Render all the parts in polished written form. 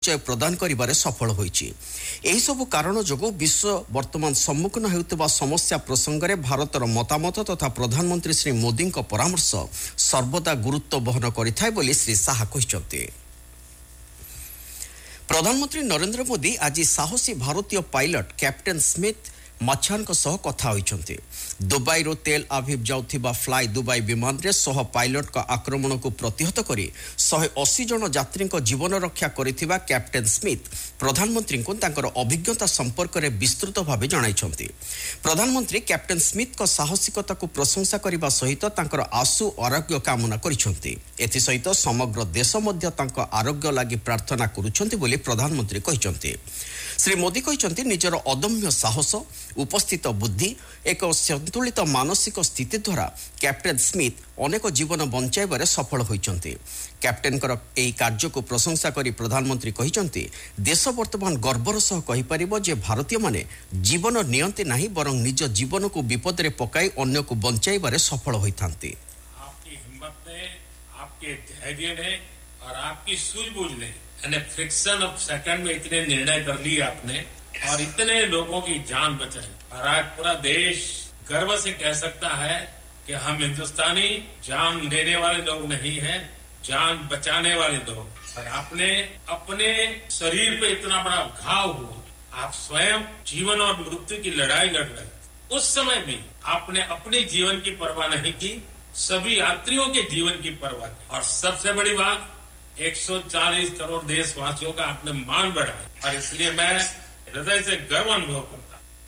परिचय प्रदान करिबारे सफल होईछि। एही सब कारण जोगो विश्व वर्तमान सम्मुखीन हेउतबा समस्या प्रसंगरे भारतर मतामत तथा प्रधानमंत्री श्री मोदी को परामर्श सर्वदा गुरुत्व बहन करिथाय बोली श्री शाह कहिसथि। प्रधानमंत्री नरेंद्र मोदी आज साहसी भारतीय पायलट कैप्टेन स्मिथ मच्छानक सह कथा होइछन्ति। दुबई रो तेल आविव जाउथिबा फ्लाई दुबई विमान रे सह पायलट का आक्रमण को प्रतिहत करी 180 जन यात्री को जीवन रक्षा करिथिबा कैप्टेन स्मिथ प्रधानमंत्री को तांकर अभिज्ञता संपर्क रे विस्तृत भावे जणाइछन्ति। प्रधानमंत्री कैप्टेन स्मिथ को साहसिकता को प्रशंसा करिबा सहित तांकर आशु आरोग्य कामना करिछन्ति। एथि सहित समग्र देश मध्य तांकर आरोग्य लागि प्रार्थना करूछन्ति बोली प्रधानमंत्री कहिछन्ति। श्री मोदी कहिछन्ति निजर अदम्य साहस उपस्थित बुद्धि एक संतुलित मानसिक स्थिति द्वारा कैप्टेन स्मिथ अनेक जीवन बंचाइबारे सफल होइछन्ति। कैप्टेन कर एई कार्य को प्रशंसा करी प्रधानमंत्री कहिछन्ति देश वर्तमान गर्वर सह कहि परिबो जे भारतीय माने जीवन नियंती नाही बरं निज जीवन को विपद रे पकाई अन्य को बंचाइबारे सफल होइथांती। आपकी हिम्मत ने, आपके धैर्य ने और आपकी सूझबूझ ने यानी फ्रिक्शन ऑफ सेकंड में इतने निर्णय कर लिए आपने और इतने लोगों की जान बचाई और आज पूरा देश गर्व से कह सकता है कि हम हिंदुस्तानी जान लेने वाले लोग नहीं हैं, जान बचाने वाले लोग। और आपने अपने शरीर पे इतना बड़ा घाव हुआ, आप स्वयं जीवन और मृत्यु की लड़ाई लड़ रहे, उस समय भी आपने अपने जीवन की परवाह नहीं की, सभी यात्रियों के जीवन की परवाह की। और सबसे बड़ी बात 140 करोड़ देशवासियों का आपने मान बढ़ाया और इसलिए मैं हृदय से गर्व अनुभव करता।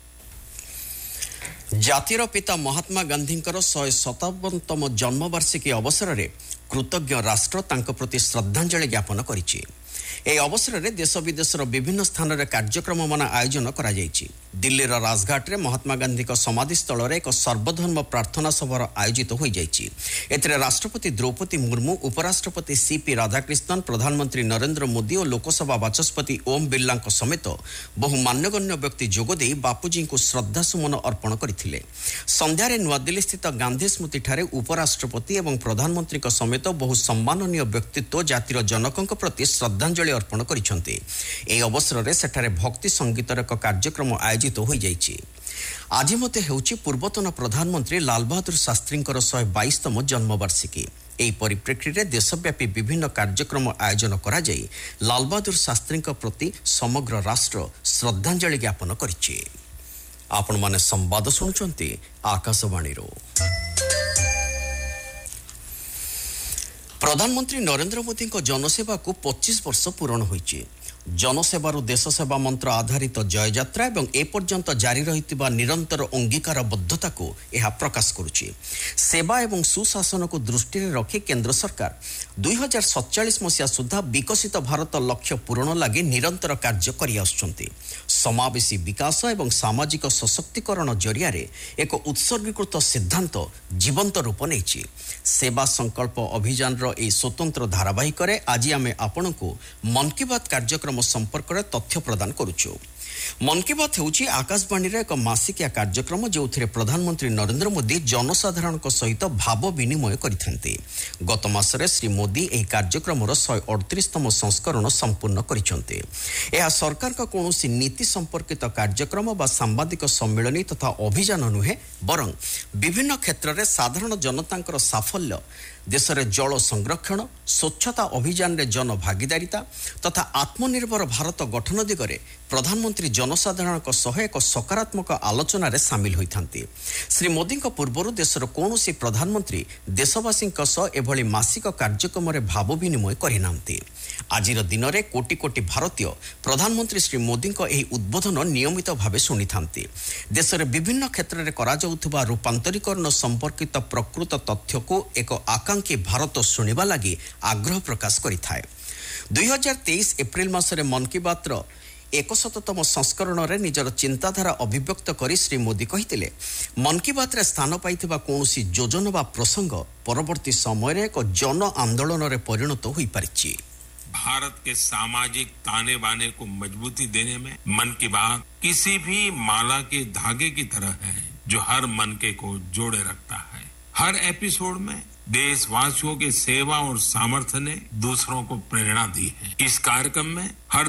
जातिर पिता महात्मा गांधींकर 157तम जन्मवार्षिकी अवसर में कृतज्ञ राष्ट्र तांको प्रति श्रद्धांजलि ज्ञापन करिछि। ए अवसर में देश विदेशर विभिन्न स्थान रे कार्यक्रम मान आयोजन करा जायछि। दिल्लीर राजघाट रे महात्मा गांधी को समाधि स्थल रे एक सर्वधर्म प्रार्थना सभा आयोजित हो जायछि। एतरे राष्ट्रपति द्रौपदी मुर्मू, उपराष्ट्रपति सीपी राधाकृष्णन, प्रधानमंत्री नरेंद्र मोदी और लोकसभा बाचस्पति ओम बिरला समेत बहु मान्यगण्य व्यक्ति जोगदे बापूजी को श्रद्धासुमन अर्पण करथिले। संध्यारे नुआदिल्ली स्थित गांधी स्मृति ठारे उपराष्ट्रपति एवं प्रधानमंत्री समेत बहु सम्माननीय व्यक्तित्व जातिर जनकଙ୍କ प्रति श्रद्धांजलि अर्पण करिसथि। ए अवसर रे सेठारे भक्ति संगीतर एक कार्यक्रम आयोजित हो जायछि। आज मते हेउछि पूर्वतन प्रधानमंत्री लाल बहादुर शास्त्रींकर 122तम जन्मवार्षिकी। एही परिप्रेक्षी रे देशव्यापी विभिन्न कार्यक्रम आयोजन करा जाई लाल बहादुर शास्त्रींक प्रति समग्र राष्ट्र श्रद्धांजलि ज्ञापन करिछि। आपण माने संवाद सुनछन्ति आकाशवाणी रो। प्रधानमंत्री नरेंद्र मोदी को जनसेवा को 25 वर्ष पूर्ण होइछि। जनसेवारू देश सेवा मंत्र आधारित जय यात्रा एवं ए पर्यंत जारी रहितिबा निरंतर अंगीकारबद्धता को यह प्रकाश करुछि। सेवा एवं सुशासन को दृष्टि रे रखी केंद्र सरकार 2047 मसिया सुधा विकसित भारत लक्ष्य पूरण लागि निरंतर कार्य करि आछन्ति। समावेशी विकास एवं सामाजिक सशक्तिकरण जरिया रे एक उत्सर्गीकृत सिद्धांत जीवंत रूप नेछि। सेवा संकल्प अभियान रो ए स्वतंत्र धारावाहिक रे आज आमे आपन को मन की बात कार्यक्रम संपर्क रे तथ्य प्रदान करूछु। मन की बात हेउछि आकाशवाणी रे एक मासिकिया कार्यक्रम जेउथिरे प्रधानमंत्री नरेंद्र मोदी जनसाधारण सहित भाव विनिमय करिथांती। गत मासरे श्री मोदी एही कार्यक्रम 138तम संस्करण संपूर्ण करिसंते। एहा सरकार का कोनोसी नीति संपर्कित कार्यक्रम बा सांबादिक सम्मेलनी तथा अभियान नुहे बरं विभिन्न क्षेत्र रे साधारण जनतांकर साफल्य, देश रे जल संरक्षण, स्वच्छता अभियान रे जन भागीदारिता तथा आत्मनिर्भर भारत गठन दिगरे प्रधानमंत्री जनसाधारण सह एक सकारात्मक आलोचना रे सामिल होइथांती। श्री मोदी पूर्वर देशर कौनसी प्रधानमंत्री देशवासी एभली मासिक कार्यक्रम रे भाव विनिमय करिनांती। आजिर दिन में कोटि कोटि भारतीय प्रधानमंत्री श्री मोदी एही उद्बोधन नियमित भावे शुणिथांती। देश रे विभिन्न क्षेत्र रे करा जाउथबा रूपांतरीकरण संपर्कित प्रकृत तथ्य को एक आकांक्षी भारत शुणिबा लागि आग्रह प्रकाश करिथाय। 2023 एप्रिल मासरे मन की बात 61तम संस्करण रे निजर चिंताधारा अभिव्यक्त करी श्री मोदी कहितिले, मन की बात रे स्थान पाइथिबा कोनोसी योजना बा प्रसंग परवर्ती समय रे एक जन आंदोलन रे परिणत होई पारिछि। भारत के सामाजिक ताने बाने को मजबूती देने में मन की बात किसी भी माला के धागे की तरह है जो हर मनके को जोड़े रखता है। हर एपिसोड में देशवासियों की सेवा और सामर्थ्य ने दूसरों को प्रेरणा दी है। इस कार्यक्रम में हर